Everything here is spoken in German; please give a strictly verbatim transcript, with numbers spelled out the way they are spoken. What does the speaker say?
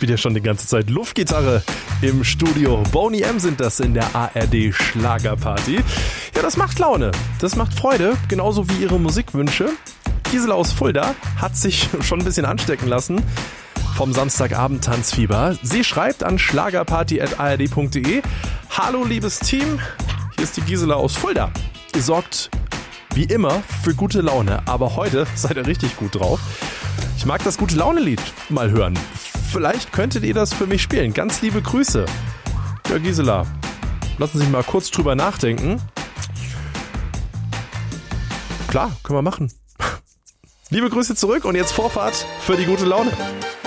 spielt ja schon die ganze Zeit Luftgitarre im Studio. Boney M sind das in der A R D Schlagerparty. Ja, das macht Laune, das macht Freude, genauso wie ihre Musikwünsche. Gisela aus Fulda hat sich schon ein bisschen anstecken lassen vom Samstagabend Tanzfieber. Sie schreibt an schlagerparty at a r d punkt d e. Hallo liebes Team, hier ist die Gisela aus Fulda. Ihr sorgt wie immer für gute Laune, aber heute seid ihr richtig gut drauf. Ich mag das Gute-Laune-Lied mal hören. Vielleicht könntet ihr das für mich spielen. Ganz liebe Grüße. Ja, Gisela, lassen Sie mich mal kurz drüber nachdenken. Klar, können wir machen. Liebe Grüße zurück und jetzt Vorfahrt für die gute Laune.